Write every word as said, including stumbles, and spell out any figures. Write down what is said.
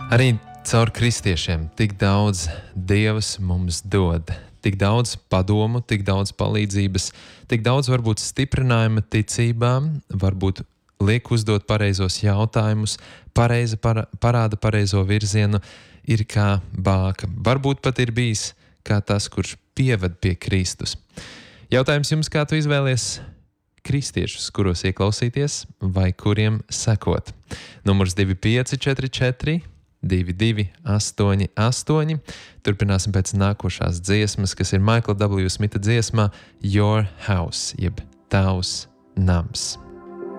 Arī caur kristiešiem tik daudz Dievs mums dod, tik daudz padomu, tik daudz palīdzības, tik daudz varbūt stiprinājuma ticībām, varbūt liek uzdot pareizos jautājumus, pareizi para, parāda pareizo virzienu, ir kā bāka. Varbūt pat ir bijis kā tas, kurš pieved pie Kristus. Jautājums jums, kā tu izvēlies kristiešus, kuros ieklausīties vai kuriem sekot? Numurs divi pieci četri četri divi divi astoņi astoņi. Turpināsim pēc nākošās dziesmas, kas ir Michaela W. Smitha dziesmā Your House, jeb Tavs nams.